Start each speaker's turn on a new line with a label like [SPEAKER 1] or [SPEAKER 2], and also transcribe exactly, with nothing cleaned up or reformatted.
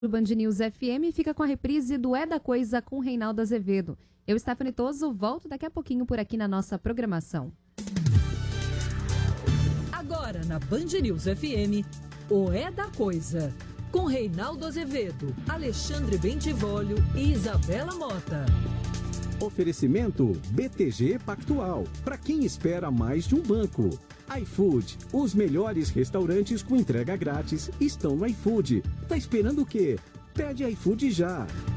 [SPEAKER 1] O Band News F M fica com a reprise do É da Coisa com Reinaldo Azevedo. Eu, Stephanie Toso, volto daqui a pouquinho por aqui na nossa programação.
[SPEAKER 2] Agora na Band News F M, o É da Coisa, com Reinaldo Azevedo, Alexandre Bentivolio e Isabela Mota.
[SPEAKER 3] Oferecimento B T G Pactual, para quem espera mais de um banco. iFood, os melhores restaurantes com entrega grátis estão no iFood. Tá esperando o quê? Pede iFood já.